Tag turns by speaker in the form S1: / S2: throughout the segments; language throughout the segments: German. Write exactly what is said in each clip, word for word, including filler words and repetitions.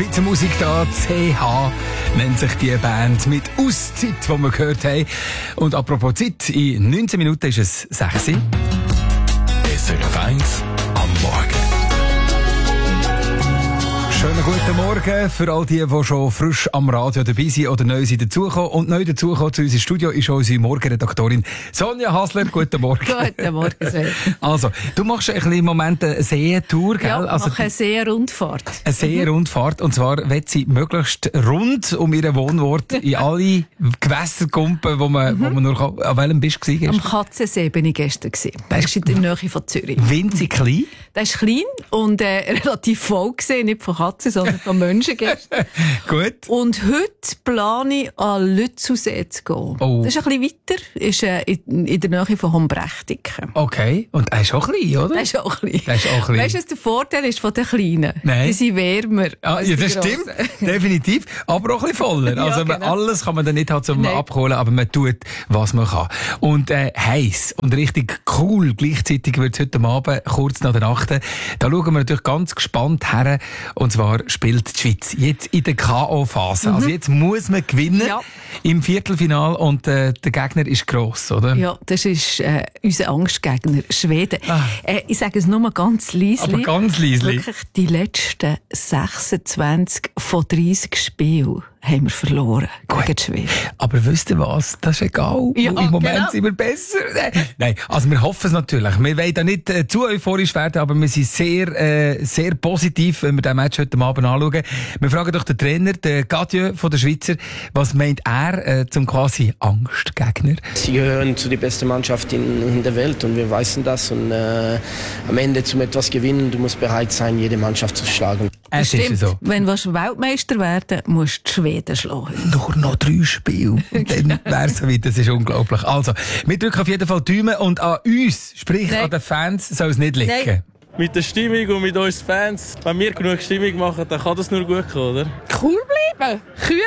S1: Schweizer Musik da, C H nennt sich die Band mit Auszeit, die wir gehört haben. Und apropos Zeit, in neunzehn Minuten ist es sechs Uhr. S R F eins am Morgen. Schönen guten Morgen für all die, die schon frisch am Radio dabei sind oder neu sind dazugekommen. Und neu dazugekommen zu unserem Studio ist unsere Morgenredaktorin Sonja Hasler. Guten Morgen.
S2: Guten Morgen, Sven.
S1: Also, du machst ein bisschen im Moment eine Seetour, gell?
S2: Ja, ich
S1: also,
S2: mache eine Seerundfahrt.
S1: Eine Seerundfahrt. Und zwar will sie möglichst rund um ihren Wohnort in alle Gewässer kumpen, wo man, mhm. wo man nur kann. An welchem bist du gestern?
S2: Am Katzensee bin ich gestern. Das ist in der Nähe von Zürich.
S1: Winzig klein?
S2: Das ist klein und äh, relativ voll gesehen, nicht von Katzen, sondern von Menschen gestern.
S1: Gut.
S2: Und heute plane ich an Lützelsee zu gehen.
S1: Oh.
S2: Das ist ein bisschen weiter, ist äh, in, in der Nähe von Hombrechtiken.
S1: Okay. Und er ist auch klein, oder?
S2: Das ist auch klein.
S1: Das ist auch klein.
S2: Weißt du, was der Vorteil ist von den Kleinen?
S1: Nein.
S2: Die sind wärmer.
S1: Ah, ja, das stimmt. Definitiv. Aber auch ein bisschen voller.
S2: Ja,
S1: also,
S2: genau.
S1: Alles kann man dann nicht halt zum
S2: Nein.
S1: Abholen, aber man tut, was man kann. Und, äh, heiß und richtig cool. Gleichzeitig wird es heute Abend, kurz nach der Nacht. Da schauen wir natürlich ganz gespannt her. Und zwar spielt die Schweiz jetzt in der K O-Phase. Mhm. Also jetzt muss man gewinnen
S2: ja.
S1: im Viertelfinal und äh, der Gegner ist gross, oder?
S2: Ja, das ist äh, unser Angstgegner, Schweden. Ah. Äh, ich sage es nur mal ganz leise.
S1: Aber ganz leise.
S2: Wirklich, die letzten sechsundzwanzig von dreißig Spielen haben wir verloren gegen die Schweden.
S1: Aber wisst ihr was? Das ist egal.
S2: Ja,
S1: Im Moment
S2: genau.
S1: sind wir besser. Nein, also wir hoffen es natürlich. Wir wollen da nicht äh, zu euphorisch werden, aber wir sind sehr, äh, sehr positiv, wenn wir den Match heute Abend anschauen. Wir fragen doch den Trainer, den Gadieu von der Schweizer, was meint er äh, zum quasi Angstgegner?
S3: Sie gehören zu der besten Mannschaft in, in der Welt und wir wissen das. Und äh, am Ende zum etwas gewinnen, du musst bereit sein, jede Mannschaft zu schlagen.
S1: Es
S2: Stimmt.
S1: ist so.
S2: Wenn du Weltmeister werden willst, musst du die Schweden schlagen.
S1: Nur noch drei Spiele. Und dann wär's so weit. Das ist unglaublich. Also, wir drücken auf jeden Fall die Daumen und an uns, sprich
S2: Nein.
S1: an den Fans, soll es nicht liegen.
S2: Nein.
S4: Mit der Stimmung und mit uns Fans, wenn wir genug Stimmung machen, dann kann das nur gut kommen, oder?
S5: Cool bleiben, kühlen,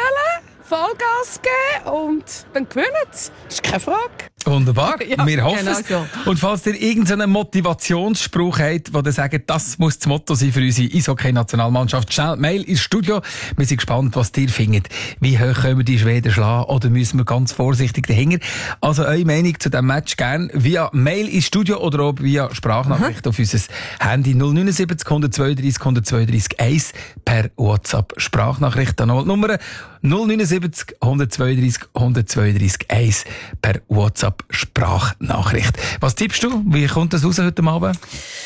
S5: Vollgas geben und dann gewinnen sie. Das ist keine Frage.
S1: Wunderbar,
S2: Ja,
S1: wir hoffen
S2: genau
S1: es.
S2: so.
S1: Und falls ihr irgendeinen Motivationsspruch habt, wo ihr sagt, das muss das Motto sein für unsere Eishockey-Nationalmannschaft, schnell Mail ins Studio. Wir sind gespannt, was ihr findet. Wie hoch können wir die Schweden schlagen oder müssen wir ganz vorsichtig dahinter? Also eure Meinung zu diesem Match gerne via Mail ins Studio oder auch via Sprachnachricht mhm. auf unser Handy null neun sieben null zwei drei null zwei drei eins per WhatsApp Sprachnachricht. Dann noch die Nummer null neun sieben null zwei drei null zwei drei eins per WhatsApp Sprachnachricht. Was tippst du? Wie kommt das raus heute Abend?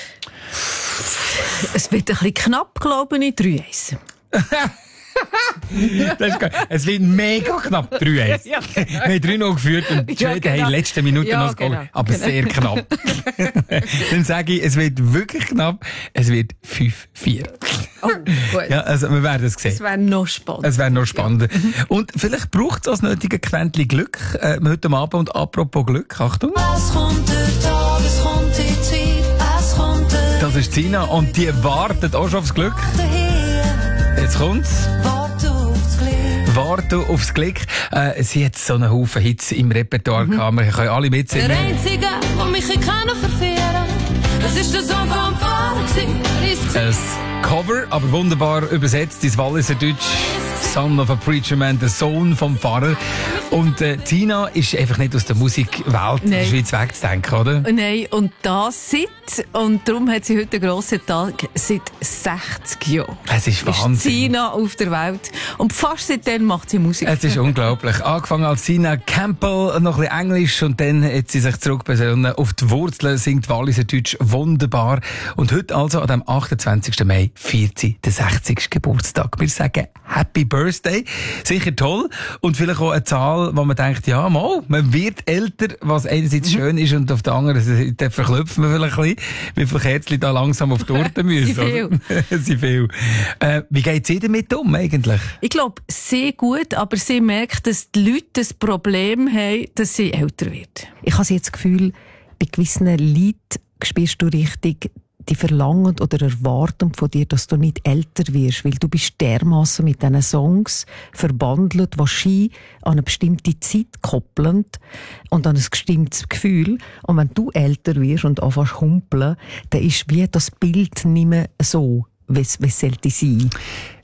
S2: Es wird ein bisschen knapp, glaube ich, drei eins.
S1: Das ist geil. Es wird mega knapp, drei eins. Ja, genau. Wir haben drei noch geführt und die
S2: Ja,
S1: Schweden
S2: genau.
S1: haben in den letzten Minuten
S2: Ja,
S1: noch das Goal.
S2: genau.
S1: Aber
S2: Genau.
S1: sehr knapp. Dann sage ich, es wird wirklich knapp. Es wird fünf vier.
S2: Oh, gut.
S1: Ja, also wir werden es sehen.
S2: Es wäre noch spannend.
S1: Es wäre noch spannender. Ja. Und vielleicht braucht es das nötige Quäntchen Glück äh, heute Abend. Und apropos Glück, Achtung.
S6: Es kommt der Tag, es kommt die Zeit, es kommt der
S1: Das ist Sina und die wartet auch schon aufs Glück.
S6: daher.
S1: Jetzt kommt's.
S6: Warte aufs Glück.
S1: Warte aufs Glück. Äh, sie hat so einen Haufen Hits im Repertoire mhm. gehabt. Wir können alle mitsingen.
S6: Der Einzige, der mich kann verführen, das ist der Sohn vom Pfarrer.
S1: Ein Cover, aber wunderbar übersetzt ins Walliser Deutsch. Son of a Preacher Man, der Sohn vom Pfarrer. Und äh, Tina ist einfach nicht aus der Musikwelt in der Schweiz wegzudenken, oder?
S2: Nein, und das seit, und darum hat sie heute einen grossen Tag, seit sechzig Jahren.
S1: Es ist Wahnsinn.
S2: Ist Tina auf der Welt. Und fast seitdem macht sie Musik.
S1: Es ist unglaublich. Angefangen als Tina Campbell, noch ein bisschen Englisch, und dann hat sie sich zurückbesonnen auf die Wurzeln, singt Walliser Deutsch wunderbar. Und heute also, an dem achtundzwanzigsten Mai, feiert sie den sechzigsten Geburtstag. Wir sagen Happy Birthday. Sicher toll. Und vielleicht auch eine Zahl, wo man denkt, ja, mal, man wird älter, was einerseits schön ist, und auf der anderen Seite verklopft man vielleicht ein bisschen, wie viele Kerzen da langsam auf die Torte müssen.
S2: Sie viel.
S1: Sie viel. Äh, wie geht sie damit um, eigentlich?
S2: Ich glaube, sehr gut, aber sie merkt, dass die Leute das Problem haben, dass sie älter wird. Ich habe jetzt das Gefühl, bei gewissen Leuten spürst du richtig die verlangen oder erwarten von dir, dass du nicht älter wirst, weil du bist dermassen mit diesen Songs verbandelt, die Ski an eine bestimmte Zeit koppeln und an ein bestimmtes Gefühl. Und wenn du älter wirst und anfängst zu humpeln, dann ist wie das Bild nicht mehr so, wie es sollte sein.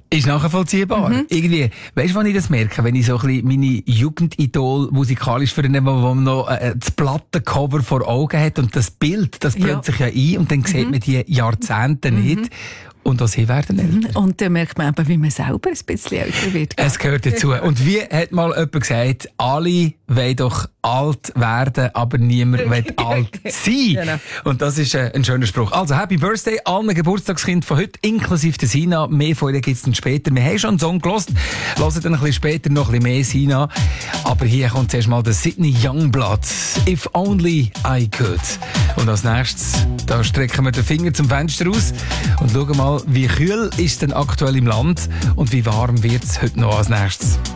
S1: Ist nachvollziehbar. Mhm. Irgendwie, weißt du, wann ich das merke? Wenn ich so ein bisschen meine Jugendidol musikalisch vornehme, wo man noch äh, das Plattencover vor Augen hat und das Bild, das brennt ja. sich ja ein und dann mhm. sieht man die Jahrzehnte mhm. nicht. Und auch sie werden älter.
S2: Und dann merkt man eben, wie man selber ein bisschen älter wird.
S1: Es gehört dazu. Und wie hat mal jemand gesagt, alle wollen doch alt werden, aber niemand will alt sein. Genau. Und das ist äh, ein schöner Spruch. Also, Happy Birthday allen Geburtstagskind von heute, inklusive der Sina. Mehr von ihr gibt es dann später. Wir haben schon einen Song gehört. Hören dann ein bisschen später noch ein bisschen mehr Sina. Aber hier kommt zuerst mal der Sydney Youngblood. If only I could. Und als nächstes, da strecken wir den Finger zum Fenster raus und schauen mal, wie kühl ist denn aktuell im Land und wie warm wird es heute noch als nächstes.